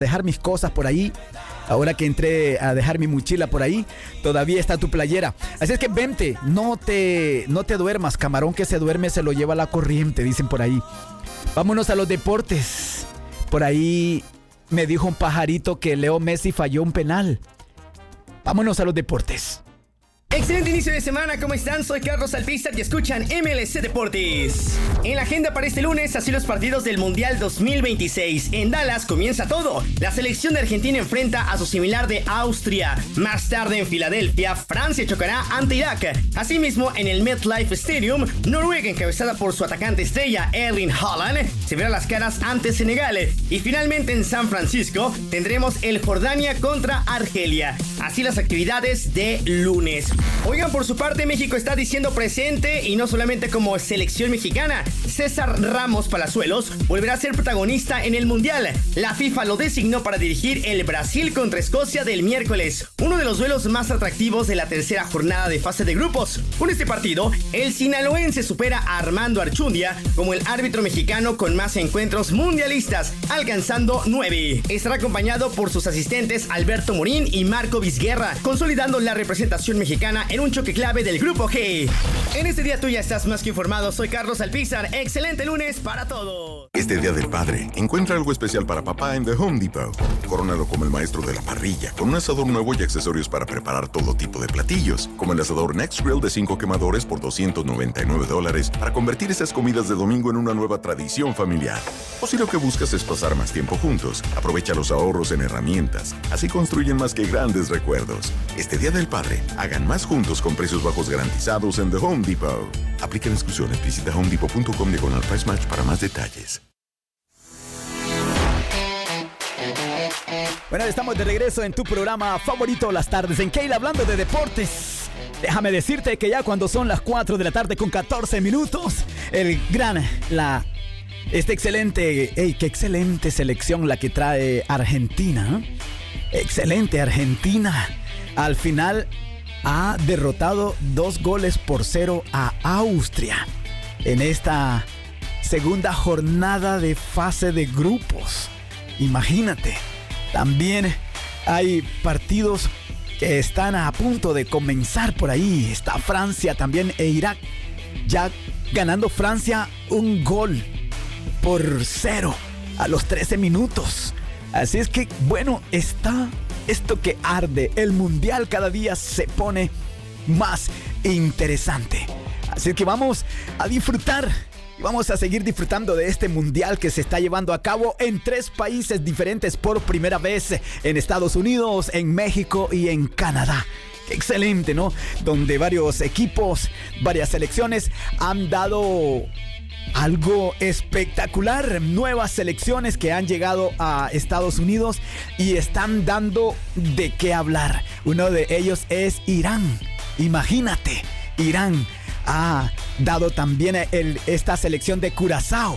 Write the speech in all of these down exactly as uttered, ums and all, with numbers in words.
dejar mis cosas por ahí. Ahora que entré a dejar mi mochila por ahí, todavía está tu playera. Así es que vente, no te, no te duermas. Camarón que se duerme se lo lleva la corriente, dicen por ahí. Vámonos a los deportes. Por ahí me dijo un pajarito que Leo Messi falló un penal. Vámonos a los deportes. Excelente inicio de semana, ¿cómo están? Soy Carlos Alpizar y escuchan M L C Deportes. En la agenda para este lunes, así los partidos del Mundial dos mil veintiséis. En Dallas comienza todo. La selección de Argentina enfrenta a su similar de Austria. Más tarde en Filadelfia, Francia chocará ante Irak. Asimismo, en el MetLife Stadium, Noruega, encabezada por su atacante estrella Erling Haaland, se verá las caras ante Senegal. Y finalmente en San Francisco, tendremos el Jordania contra Argelia. Así las actividades de lunes. Oigan, por su parte, México está diciendo presente y no solamente como selección mexicana. César Ramos Palazuelos volverá a ser protagonista en el Mundial. La FIFA lo designó para dirigir el Brasil contra Escocia del miércoles, uno de los duelos más atractivos de la tercera jornada de fase de grupos. Con este partido, el sinaloense supera a Armando Archundia como el árbitro mexicano con más encuentros mundialistas, alcanzando nueve. Estará acompañado por sus asistentes Alberto Morín y Marco Vizguerra, consolidando la representación mexicana en un choque clave del Grupo G. En este día tú ya estás más que informado. Soy Carlos Alpizar. Excelente lunes para todos. Este Día del Padre, encuentra algo especial para papá en The Home Depot. Corónalo como el maestro de la parrilla, con un asador nuevo y accesorios para preparar todo tipo de platillos, como el asador Next Grill de cinco quemadores por doscientos noventa y nueve dólares para convertir esas comidas de domingo en una nueva tradición familiar. O si lo que buscas es pasar más tiempo juntos, aprovecha los ahorros en herramientas. Así construyen más que grandes recuerdos. Este Día del Padre, hagan más juntos con precios bajos garantizados en The Home Depot. Aplican exclusiones. Visita home depot punto com diagonal price match para más detalles. Bueno, estamos de regreso en tu programa favorito las tardes en Keila, hablando de deportes. Déjame decirte que ya cuando son las cuatro de la tarde con catorce minutos, el gran, la, este excelente, hey, qué excelente selección la que trae Argentina, ¿eh? Excelente Argentina. Al final ha derrotado dos goles por cero a Austria en esta segunda jornada de fase de grupos. Imagínate, también hay partidos que están a punto de comenzar por ahí. Está Francia también e Irak, ya ganando Francia un gol por cero a los trece minutos. Así es que, bueno, está esto que arde. El mundial cada día se pone más interesante. Así es que vamos a disfrutar. Vamos a seguir disfrutando de este mundial que se está llevando a cabo en tres países diferentes por primera vez. En Estados Unidos, en México y en Canadá. Qué excelente, ¿no? Donde varios equipos, varias selecciones han dado algo espectacular. Nuevas selecciones que han llegado a Estados Unidos y están dando de qué hablar. Uno de ellos es Irán. Imagínate, Irán ha dado también el, esta selección de Curazao.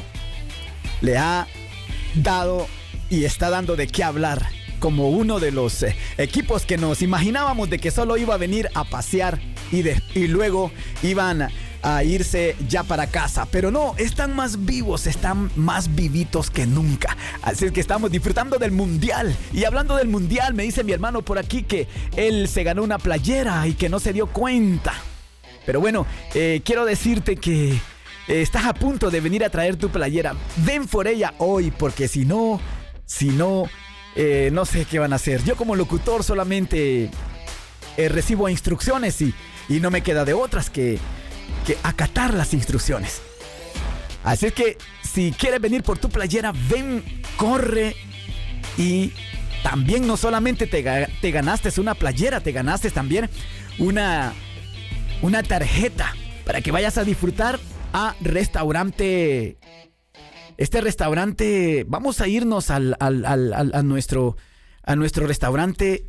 Le ha dado y está dando de qué hablar como uno de los eh, equipos que nos imaginábamos de que solo iba a venir a pasear y, de, y luego iban a irse ya para casa. Pero no, están más vivos, están más vivitos que nunca. Así es que estamos disfrutando del mundial. Y hablando del mundial, me dice mi hermano por aquí que él se ganó una playera y que no se dio cuenta. Pero bueno, eh, quiero decirte que eh, estás a punto de venir a traer tu playera. Ven por ella hoy, porque si no, si no, eh, no sé qué van a hacer. Yo como locutor solamente eh, recibo instrucciones y, y no me queda de otras que, que acatar las instrucciones. Así es que si quieres venir por tu playera, ven, corre. Y también no solamente te, te ganaste una playera, te ganaste también una... una tarjeta para que vayas a disfrutar a restaurante. Este restaurante, vamos a irnos al, al, al, al, a, nuestro, a nuestro restaurante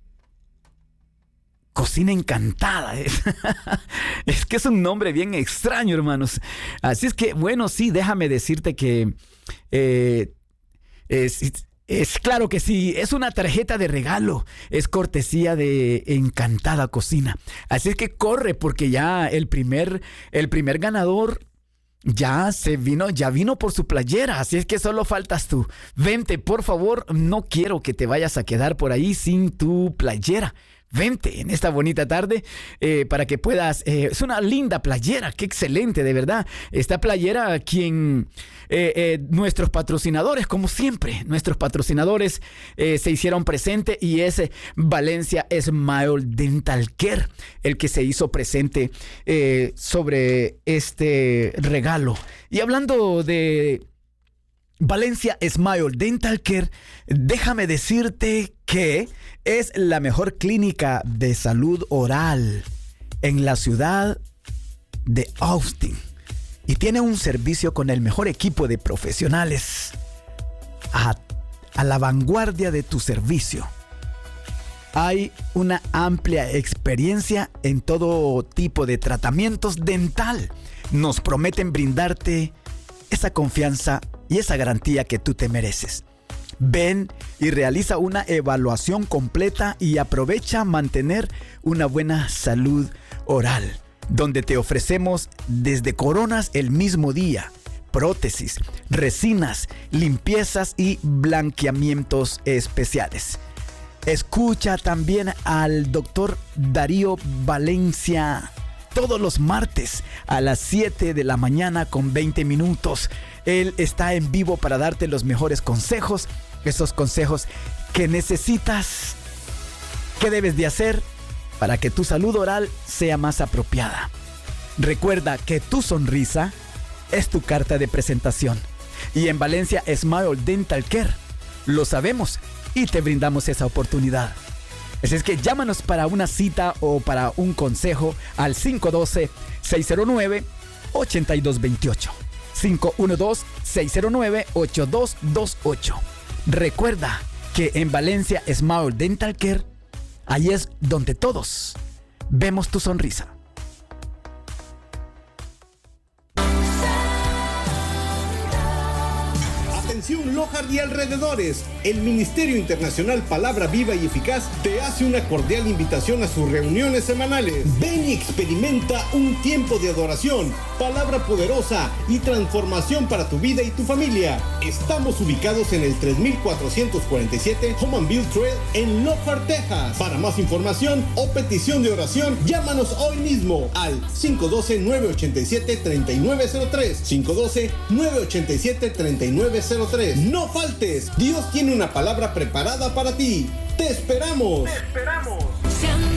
Cocina Encantada. Es, es que es un nombre bien extraño, hermanos. Así es que, bueno, sí, déjame decirte que eh, es, Es claro que sí, es una tarjeta de regalo, es cortesía de Encantada Cocina. Así es que corre porque ya el primer, el primer ganador Ya se vino, ya vino por su playera, así es que solo faltas tú. Vente, por favor, no quiero que te vayas a quedar por ahí sin tu playera. Vente en esta bonita tarde eh, para que puedas... Eh, es una linda playera, qué excelente, de verdad. Esta playera, quien... Eh, eh, nuestros patrocinadores, como siempre, nuestros patrocinadores eh, se hicieron presente y es eh, Valencia Smile Dental Care, el que se hizo presente eh, sobre este regalo. Y hablando de Valencia Smile Dental Care, déjame decirte que es la mejor clínica de salud oral en la ciudad de Austin y tiene un servicio con el mejor equipo de profesionales a, a la vanguardia de tu servicio. Hay una amplia experiencia en todo tipo de tratamientos dental. Nos prometen brindarte esa confianza y esa garantía que tú te mereces. Ven y realiza una evaluación completa y aprovecha mantener una buena salud oral, donde te ofrecemos desde coronas el mismo día, prótesis, resinas, limpiezas y blanqueamientos especiales. Escucha también al doctor Darío Valencia todos los martes a las siete de la mañana con veinte minutos. Él está en vivo para darte los mejores consejos, esos consejos que necesitas, que debes de hacer para que tu salud oral sea más apropiada. Recuerda que tu sonrisa es tu carta de presentación. Y en Valencia Smile Dental Care lo sabemos y te brindamos esa oportunidad. Así es que llámanos para una cita o para un consejo al cinco uno dos, seis cero nueve, ocho dos dos ocho. cinco uno dos, seis cero nueve, ocho dos dos ocho. Recuerda que en Valencia Smile Dental Care, ahí es donde todos vemos tu sonrisa. Atención Lojar y alrededores, el Ministerio Internacional Palabra Viva y Eficaz te hace una cordial invitación a sus reuniones semanales. Ven y experimenta un tiempo de adoración, palabra poderosa y transformación para tu vida y tu familia. Estamos ubicados en el tres mil cuatrocientos cuarenta y siete Homanville Trail en Lojar, Texas. Para más información o petición de oración, llámanos hoy mismo al cinco uno dos, nueve ocho siete, tres nueve cero tres, cinco uno dos, nueve ocho siete, tres nueve cero tres. No faltes, Dios tiene una palabra preparada para ti. ¡Te esperamos! ¡Te esperamos!